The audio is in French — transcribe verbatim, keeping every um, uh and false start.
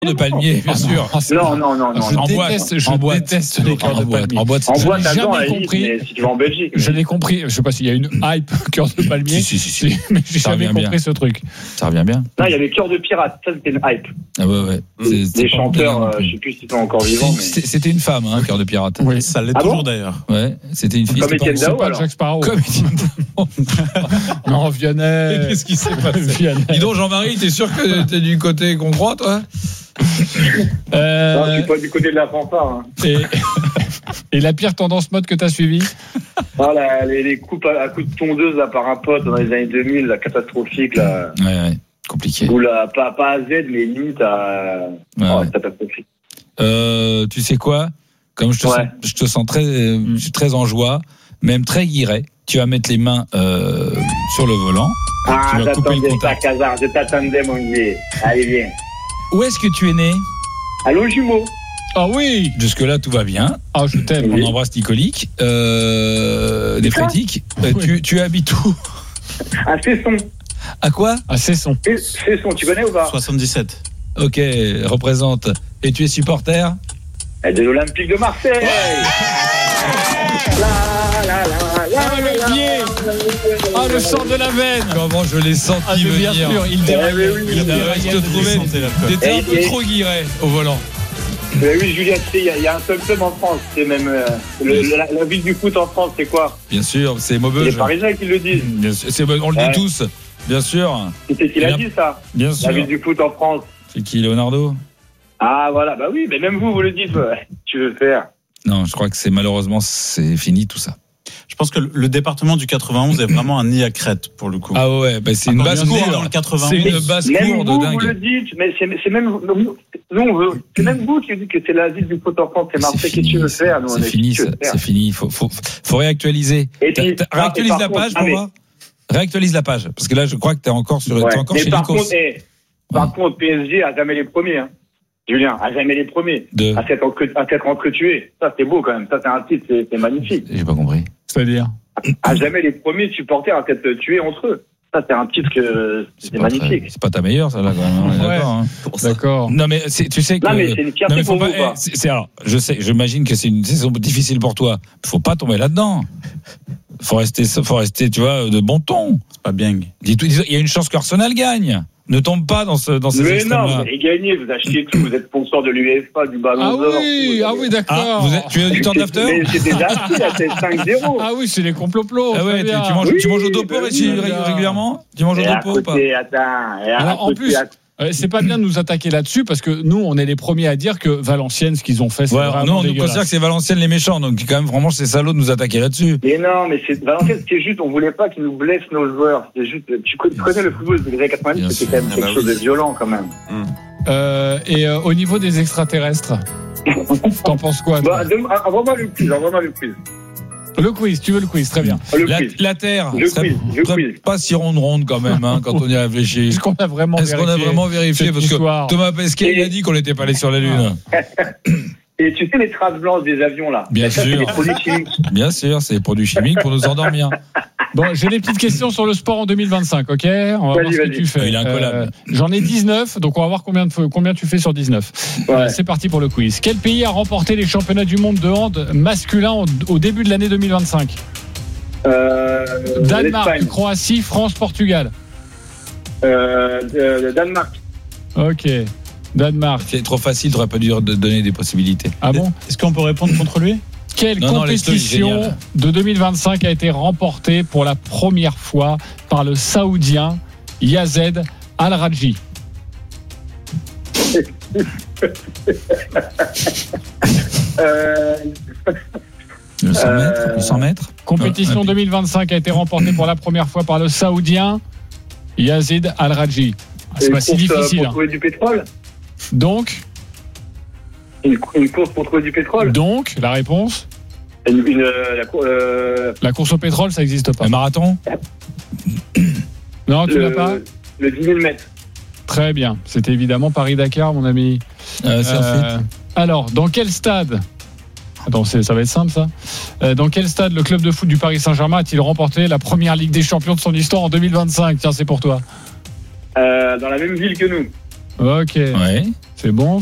de palmier, bien sûr. Non, non, non, non. Je En boîte, déteste, je en boîte. déteste les cœurs de palmier. En boîte, En Je boîte, l'ai t'adores, jamais à la limite, compris. mais si tu vas en Belgique. Je l'ai compris. Je sais pas s'il y a une hype cœur de palmier. Si, si, si, si. Mais j'ai Ça jamais revient compris bien. ce truc. ça revient bien. Non, il y avait Cœur de pirate, ça c'était une hype. Ah ouais, ouais. C'est- c'est Des pas chanteurs, bien. euh, je sais plus s'ils sont encore vivants. C'est- Mais... c'est- C'était une femme, hein, cœur de pirate. Oui. Ça l'est Ah toujours bon d'ailleurs. Ouais, c'était une fille. Comme C'était pas- Étienne C'est Dao, pas alors. Jack Sparrow. Comme Étienne Dao. Non, Vianney. Qu'est-ce qui s'est passé Vianney. Dis donc, Jean-Marie, t'es sûr que t'es du côté qu'on croit, toi? Euh, Non, je suis pas du côté de la fanfare. Hein. et, et la pire tendance mode que t'as suivie? Ah, la- les, les coupes à, à coups de tondeuse là, par un pote dans les années deux mille, la catastrophique, là. Ouais, ouais. Compliqué. Ou la, pas, pas à Z, mais limite à. Ouais, oh, ouais. catastrophique. Euh, tu sais quoi? Comme je te, Ouais. sens, je te sens très, euh, je suis très en joie, même très guiré. Tu vas mettre les mains euh, sur le volant. Ah, tu vas couper le j'attendais ça, contact. Casar, je t'attendais, mon vieux. Allez, viens. Où est-ce que tu es né? Allô, jumeau. Ah oui. Jusque-là, tout va bien. Ah, je t'aime. On embrasse Nicolique, euh, des quoi frétiques. Euh, Oui. tu, tu habites où? À Cesson. À quoi? Ah, c'est son. Cesson, tu connais ou pas? soixante-dix-sept. Ok, représente. Et tu es supporter? Eh, de l'Olympique de Marseille. La, la, la, la, Ah, le pied. Ah, le sang de la veine. Comment je l'ai senti Ah, mais bien venir. sûr, il Eh, déraille. mais oui, Il oui, déraille. Je te trouvais, t'étais un Et- peu et- trop guiré au volant. Mais oui, Julien, tu sais, il y, a- il y a un seul club en France. C'est même euh, le- la, la ville du foot en France, c'est quoi? Bien sûr, c'est C'est les Maubeuge. Parisiens qui le disent. Bien sûr, c'est- on le dit Ouais. tous, bien sûr. C'est qui Et l'a la- dit, ça? Bien La sûr. ville du foot en France. C'est qui, Leonardo? Ah, voilà, bah oui, mais même vous, vous le dites. Ouais. Tu veux faire. Non, je crois que c'est malheureusement c'est fini tout ça. Je pense que le département du quatre-vingt-onze est vraiment un nid à crête pour le coup. Ah ouais, bah c'est Ah, une quand basse bien sûr, cour dans le quatre-vingt-onze. C'est une Mais basse même cour de vous, vous le dingue. dites, mais c'est, c'est même, nous, on veut, c'est même vous qui dites que c'est la ville du foot en France, c'est Marseille. Qu'est-ce que tu veux faire, nous, on C'est est- fini, qu'est-ce que ça, tu veux faire c'est fini. Faut, faut, faut réactualiser. Et T'as- puis, t'as- ah, et réactualise par la contre- page ah, pour mais- moi. Réactualise la page, parce que là, je crois que t'es encore sur, Ouais. t'es encore Mais chez par Nikos. contre, eh, par contre, P S G a jamais les premiers, hein. Julien, a jamais les premiers. De, À s'être entre- à s'être entretués. Ça, c'est beau quand même. Ça, c'est un titre, c'est, c'est magnifique. j'ai pas compris. C'est-à-dire? À jamais les premiers supporters à s'être tués entre eux. Ça, c'est un titre que c'est, pas magnifique. très- c'est pas ta meilleure, ça là, quand même. On est Ouais. d'accord. Hein. D'accord. Non, mais c'est- tu sais que. Non, mais c'est une fierté Non, mais faut pour pas. vous, quoi. eh, c'est, c'est- alors, je sais, j'imagine que c'est une saison difficile pour toi. Faut pas tomber là-dedans. Faut rester, faut rester, tu vois, de bon ton. C'est pas bien. Dis-toi, dis- il y a une chance qu'Arsenal gagne. Ne tombe pas dans ce, dans ces Mais non, extrêmes-là. vous avez gagné, vous achetez tout, vous êtes sponsor de l'U E F A, du Ballon Ah d'Or. oui, tout, ah vous oui, avez- Ah, d'accord. vous êtes, tu es auditeur d'after? Mais c'est déjà acquis, là, c'est cinq zéro. Ah oui, c'est les complots. Ah ouais, tu, tu manges, Oui, tu manges au dopo bah ré- oui, ré- là. régulièrement? Tu manges au Eh, Et à dopo ou pas? côté, attends, et à Alors, en côté, plus, à- Euh, c'est pas bien de nous attaquer là-dessus parce que nous, on est les premiers à dire que Valenciennes, ce qu'ils ont fait, c'est Ouais, vraiment non, on nous dégueulasse. considère que c'est Valenciennes les méchants, donc quand même, vraiment, c'est salaud de nous attaquer là-dessus. Mais non, mais c'est Valenciennes, c'est juste, on voulait pas qu'ils nous blessent nos joueurs. C'est juste, tu connais, tu connais le football des années quatre-vingt-dix, Bien c'était sûr. quand même Ah quelque bah chose oui. de violent quand même. Euh, et euh, au niveau des extraterrestres, t'en penses quoi toi Bah, de- ah, envoie-moi le quiz, envoie-moi le quiz. Le quiz, tu veux le quiz, très bien. Le La, quiz. la Terre Le serait, quiz, le serait quiz. pas si ronde-ronde quand même, hein, quand on y réfléchit. Est-ce qu'on a vraiment Est-ce qu'on a vérifié vraiment vérifié? cette Parce que histoire Thomas Pesquet, il a dit qu'on n'était pas allé sur la Lune. Et tu sais les traces blanches des avions là? Bien Ça, sûr. C'est des produits chimiques. Bien sûr, c'est des produits chimiques pour nous endormir. Bon, j'ai des petites questions sur le sport en deux mille vingt-cinq, ok? On va Vas-y, voir ce que vas-y. tu fais. Il est incollable. J'en ai dix-neuf, donc on va voir combien, de, combien tu fais sur dix-neuf. Ouais. Euh, c'est parti pour le quiz. Quel pays a remporté les championnats du monde de hand masculin au, au début de l'année deux mille vingt-cinq? Euh, Danemark, l'Espagne. Croatie, France, Portugal. Euh, de- Danemark. Ok. Danemark. C'est trop facile, t'aurais pas dû de donner des possibilités. Ah bon? Est-ce qu'on peut répondre contre lui? Quelle Non, non, laisse-le, il est compétition génial. de deux mille vingt-cinq a été remportée pour la première fois par le Saoudien Yazed Al-Rajhi? Euh, Le cent Euh, mètres, le cent mètres. Compétition Ah, deux mille vingt-cinq a été remportée pour la première fois par le Saoudien Yazid Al-Rajhi. Ah, c'est une pas si course, euh, difficile. Pour hein. trouver du pétrole. Donc, Une, une course pour trouver du pétrole. donc, la réponse, Une, une, euh, la cour- euh, la course au pétrole, ça n'existe pas. Un marathon? Non, tu le, l'as pas? le dix mille mètres. Très bien. C'était évidemment Paris-Dakar, mon ami. Euh, c'est Euh, alors, dans quel stade Attends, c'est- ça va être simple ça. Euh, dans quel stade le club de foot du Paris Saint-Germain a-t-il remporté la première Ligue des Champions de son histoire en deux mille vingt-cinq? Tiens, c'est pour toi. Euh, dans la même ville que nous. Ok, Ouais. c'est bon.